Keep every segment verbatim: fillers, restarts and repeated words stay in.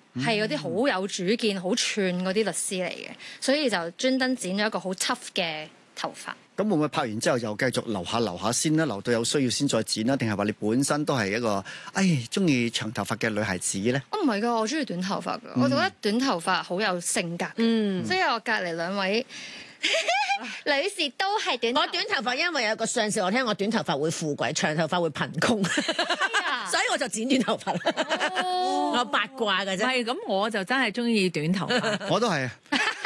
係嗰啲好有主見、好串嗰啲律師嚟嘅，所以就專登剪咗一個好 tough 嘅頭髮。 咁會唔會拍完之後又繼續留下留下先啦？留到有需要先再剪啦？定係話你本身都係一個誒中意長頭髮嘅女孩子咧？ 我唔係㗎，我中意短頭髮㗎。嗯、我覺得短頭髮好有性格。嗯，所以我隔離兩位女士都係短頭髮。 我短頭髮，因為有個上司我聽，我短頭髮會富貴，長頭髮會貧窮，所以我就剪短頭髮啦。哦、我八卦㗎啫。 係咁，我就真係中意短頭髮。 我都係啊。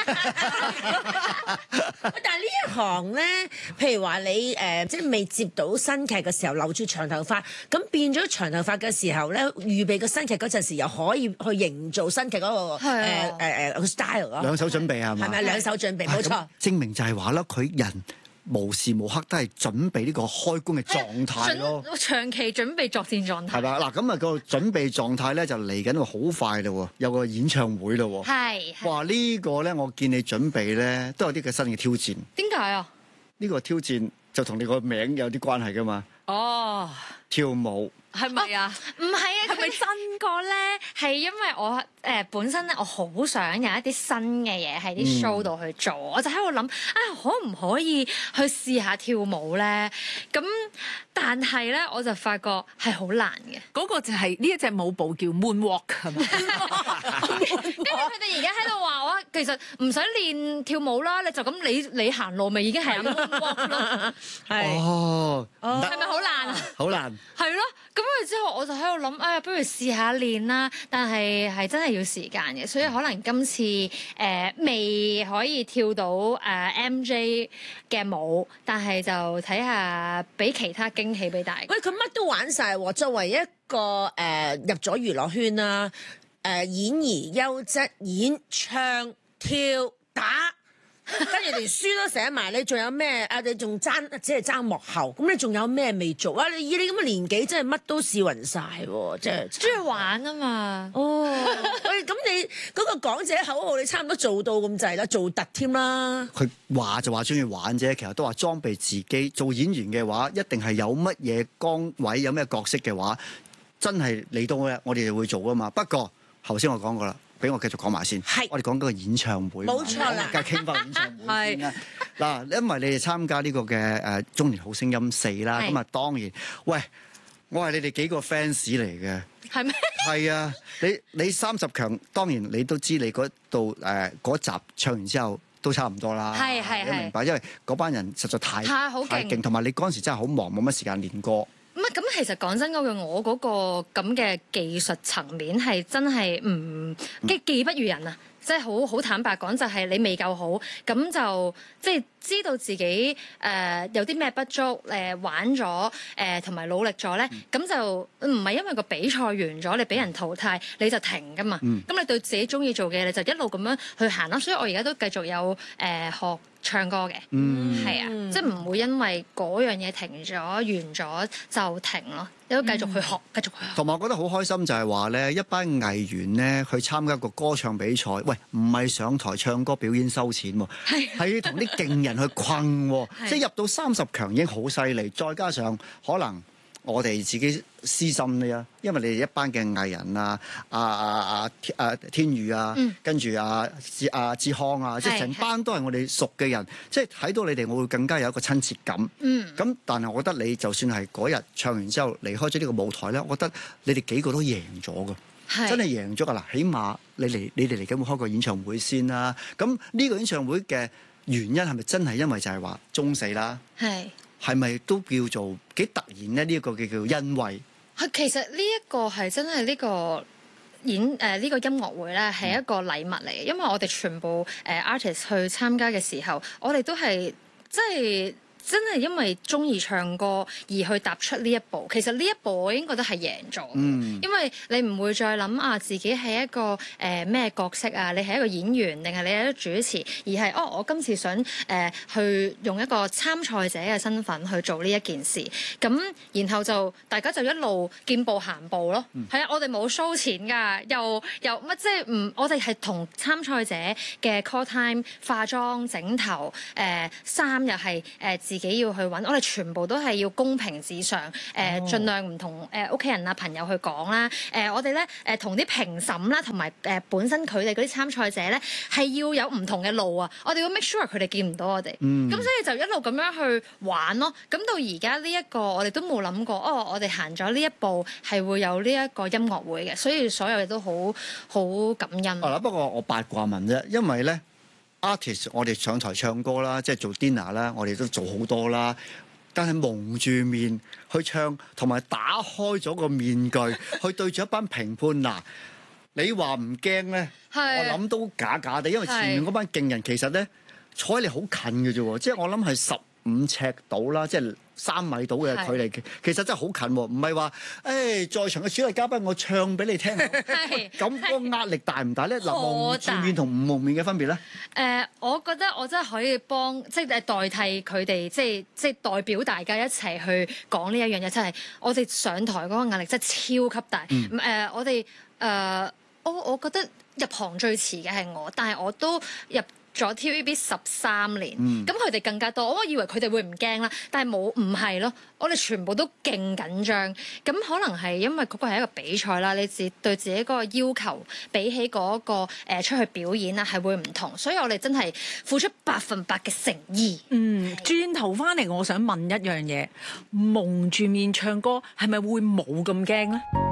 但係呢一行咧，譬如話你誒、呃，即係未接到新劇嘅時候留住長頭髮，咁變咗長頭髮嘅時候咧，預備個新劇嗰陣時，又可以去營造新劇嗰、那個誒誒誒 style 咯。 兩手準備係嘛？ 係咪兩手準備？冇錯。 證明就係話啦，佢人無時無刻都係準備呢個開工嘅狀態咯。 長期準備作戰狀態。 係嘛？嗱，咁啊個準備狀態咧就嚟緊喎，好快嘞喎，有個演唱會嘞喎。 係。 哇！這個、呢個咧，我見你準備咧都有啲嘅新嘅挑戰。 點解啊？ 呢個挑戰就同你個名有啲關係㗎嘛。 哦， 跳舞。 係咪啊？ 唔係啊，係咪真個咧？係因為我誒、呃、本身咧，我好想有一啲新嘅嘢喺啲 show 度去做，嗯、我就喺度諗啊，可唔可以去試下跳舞咧？咁但係咧，我就發覺係好難嘅。 嗰個就係呢一隻舞步叫 moonwalk 係嘛？ 因為佢哋而家喺度話我，其實唔使練跳舞啦，你就咁你你行路咪已經係 moonwalk 咯。 係哦， 係咪好難啊？ 好難。 係咯。咁跟住之後，我就喺度諗，哎呀，不如試下練啦。但係係真係要時間嘅，所以可能今次誒、呃、未可以跳到誒、呃、M J 嘅舞，但係就睇下俾其他驚喜俾大家。 喂，佢乜都玩晒喎！作為一個誒、呃、入咗娛樂圈啦，誒、呃、演而優則演唱跳打。跟住連書都寫埋，你仲有咩啊？你仲爭即係爭幕後，咁你仲有咩未做啊？你以你咁嘅年紀，真係乜都試勻晒喎！即係中意玩啊嘛！ 哦，喂，咁你嗰個港姐口號，你差唔多做到咁滯啦，做突添啦。 佢話就話中意玩啫，其實都話裝備自己。做演員嘅話，一定係有乜嘢崗位，有咩角色嘅話，真係嚟到咧，我哋就會做噶嘛。不過頭先我講過啦。俾我繼續講埋先， 係我哋講嗰個演唱會， 冇錯啦， 梗係傾翻演唱會先啦。嗱，因為你哋參加呢個嘅誒中年好聲音四啦，咁啊當然，喂，我係你哋幾個 fans 嚟嘅， 係咩？ 係啊，你你三十強，當然你都知你嗰度誒嗰集唱完之後都差唔多啦， 係係係， 明白，因為嗰班人實在太太好勁， 同埋你嗰陣時真係好忙，冇乜時間練歌。 唔係咁，其實講真嗰句，我嗰個咁嘅技術層面係真係唔技技不如人啊！即係好好坦白講，就係你未夠好，咁就即係知道自己誒、呃、有啲咩不足，誒、呃、玩咗誒同埋努力咗咧，咁、嗯、就唔係因為個比賽完咗，你俾人淘汰你就停噶嘛。咁、嗯、你對自己中意做嘅，你就一路咁樣去行啦。所以我而家都繼續有誒、呃、學唱歌嘅，係、嗯、啊，即係唔會因為嗰樣嘢停咗完咗就停咯，你都繼續去學，繼、嗯、續去學。 同埋我覺得好開心就係話咧，一班藝員咧去參加一個歌唱比賽，喂，唔係上台唱歌表演收錢喎，係同啲勁人去困喎，即係入到三十強已經好犀利，再加上可能我哋自己私心咧啊，因為你哋一班嘅藝人啊，啊啊啊啊天宇啊，嗯、跟住啊志啊志康啊，即係成班都係我哋熟嘅人，即係睇到你哋，我會更加有一個親切感。咁、嗯、但係我覺得你就算係嗰日唱完之後離開咗呢個舞台咧，我覺得你哋幾個都贏咗㗎。真係贏咗㗎啦！起碼你嚟你哋嚟緊會開個演唱會先啦。咁呢個演唱會嘅原因係咪真係因為就係話中四啦？係係咪都叫做幾突然咧？呢、這、一個叫叫欣慰。 其實呢一個係真係呢個演誒呢、呃這個音樂會咧係一個禮物嚟嘅，因為我哋全部誒、呃、artist 去參加嘅時候，我哋都係即係。真係因為中意唱歌而去踏出呢一步，其實呢一步我已經覺得係贏咗，嗯、因為你唔會再諗啊自己係一個誒咩、呃、角色啊，你係一個演員定係你係一個主持，而係哦我今次想誒、呃、去用一個參賽者嘅身份去做呢一件事，咁然後就大家就一路見步行步咯，係、嗯、啊，我哋冇 show 錢㗎，又又乜即係唔，我哋係同參賽者嘅 call time 化妝整頭誒衫又係誒。 自己要去揾，我哋全部都係要公平至上，誒、呃，盡量唔同誒屋企人啊朋友去講啦。誒、呃，我哋咧誒同啲評審啦，同埋誒本身佢哋嗰啲參賽者咧係要有唔同嘅路啊。我哋要 make sure 佢哋見唔到我哋。咁、嗯、所以就一路咁樣去玩咯。咁到而家呢一個我哋都冇諗過，哦，我哋行咗呢一步係會有呢一個音樂會嘅，所以所有嘢都好好感恩。 啊，不過我八卦問啫，因為咧 artist 我哋上台唱歌啦，即係做 dinner 啦，我哋都做好多啦。但係蒙住面去唱，同埋打開咗個面具去對住一班評判嗱，你話唔驚咧？我諗都假假地，因為前面嗰班勁人其實咧坐喺你好近嘅啫喎，即係我諗係十五尺到啦，即係三米到嘅距離，其實真係好近喎，唔係話誒在場嘅主禮嘉賓我唱俾你聽，咁個壓力大唔大咧？嗱，蒙住面同唔蒙面嘅分別咧？誒、 呃，我覺得我真係可以幫，即係代替佢哋，即係即係代表大家一齊去講呢一樣嘢，真係我哋上台嗰個壓力真係超級大。誒、嗯呃，我哋誒、呃，我我覺得入行最遲嘅係我，但係我都入咗 T V B 十三年，咁佢哋更加多。我以為佢哋會唔驚啦，但係冇，唔係咯。我哋全部都勁緊張。咁可能係因為嗰個係一個比賽啦，你自對自己嗰個要求比起嗰、嗰個、呃、出去表演啊係會唔同，所以我哋真係付出百分百嘅誠意。 嗯，轉頭翻嚟，我想問一樣嘢，蒙住面唱歌係咪會冇咁驚咧？